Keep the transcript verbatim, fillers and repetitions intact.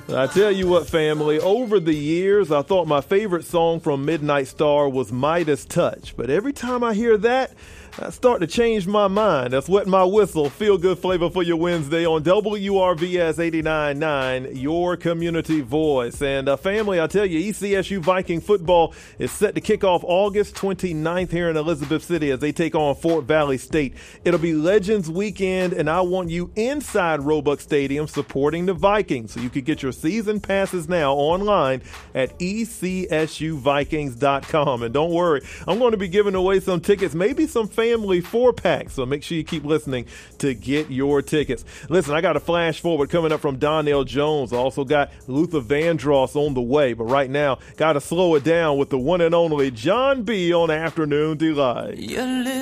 I tell you what, family, over the years, I thought my favorite song from Midnight Star was Midas Touch. But every time I hear that, I start to change my mind. That's Wet My Whistle. Feel good flavor for your Wednesday on W R V S eighty-nine point nine, your community voice. And uh, family, I tell you, E C S U Viking football is set to kick off August twenty-ninth here in Elizabeth City as they take on Fort Valley State. It'll be Legends Weekend, and I want you inside Roebuck Stadium supporting the Vikings. So you can get your season passes now online at E C S U Vikings dot com. And don't worry, I'm going to be giving away some tickets, maybe some family four-packs, so make sure you keep listening to get your tickets. Listen, I got a flash forward coming up from Donnell Jones. I also got Luther Vandross on the way, but right now, got to slow it down with the one and only John B. on Afternoon Delight.